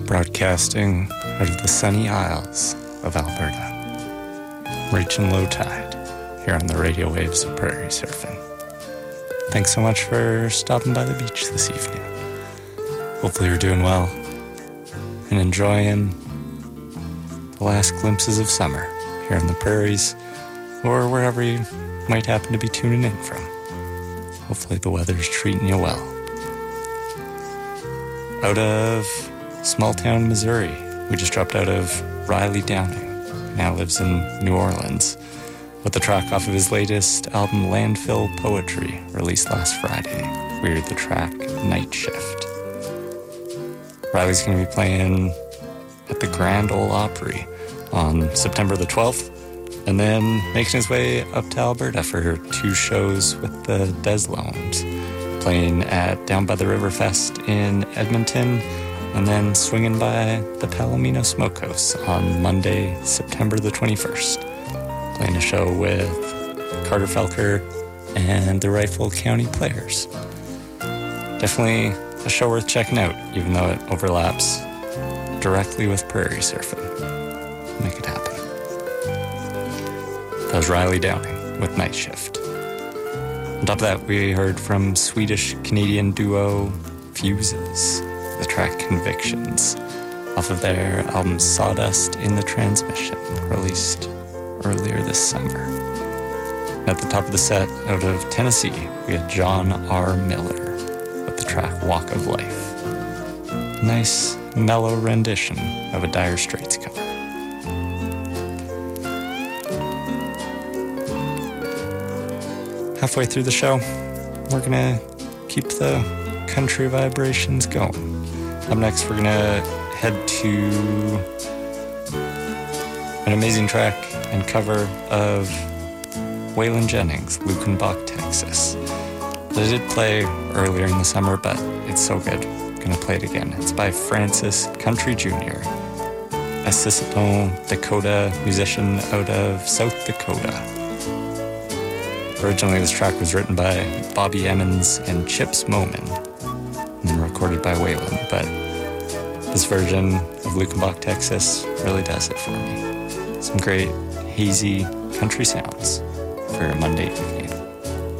broadcasting out of the sunny Isles of Alberta, reaching low tide here on the radio waves of Prairie Surfing. Thanks so much for stopping by the beach this evening. Hopefully you're doing well and enjoying the last glimpses of summer here in the prairies or wherever you might happen to be tuning in from. Hopefully the weather's treating you well. Out of small town Missouri, we just dropped out of Riley Downing, who now lives in New Orleans, with the track off of his latest album Landfill Poetry, released last Friday. We heard the track Night Shift. Riley's going to be playing at the Grand Ole Opry on September the 12th, and then making his way up to Alberta for 2 shows with the Des Loans, playing at Down by the River Fest in Edmonton, and then swinging by the Palomino Smokehouse on Monday, September the 21st, playing a show with Carter Felker and the Rifle County Players. Definitely a show worth checking out, even though it overlaps directly with Prairie Surfing. Make it happen. That was Riley Downing with Night Shift. On top of that, we heard from Swedish-Canadian duo Fuses, the track Convictions, off of their album Sawdust in the Transmission, released earlier this summer. At the top of the set, out of Tennessee, we had John R. Miller with the track Walk of Life. Nice, mellow rendition of a Dire Straits cover. Halfway through the show, we're gonna keep the country vibrations going. Up next, we're gonna head to an amazing track and cover of Waylon Jennings, Lukenbach, Texas. I did play earlier in the summer, but it's so good. I'm gonna play it again. It's by Francis Country Jr., a Sisseton, Dakota musician out of South Dakota. Originally, this track was written by Bobby Emmons and Chips Moman, and then recorded by Waylon, but this version of Lukenbach, Texas really does it for me. Some great hazy country sounds for a Monday evening.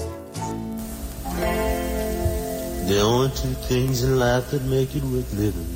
There are 2 things in life that make it worth living: